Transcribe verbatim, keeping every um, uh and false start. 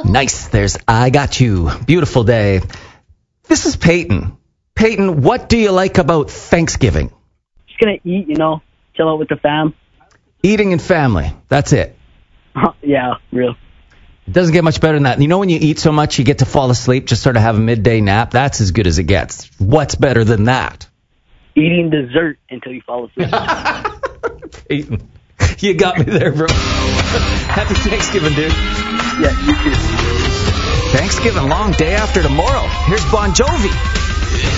Nice. There's I Got You. Beautiful day. This is Peyton. Peyton, what do you like about Thanksgiving? Just going to eat, you know, chill out with the fam. Eating and family. That's it. Yeah, real. It doesn't get much better than that. You know when you eat so much you get to fall asleep, just sort of have a midday nap? That's as good as it gets. What's better than that? Eating dessert until you fall asleep. Peyton, you got me there, bro. Happy Thanksgiving, dude. Yeah, you too. Thanksgiving, long day after tomorrow. Here's Bon Jovi.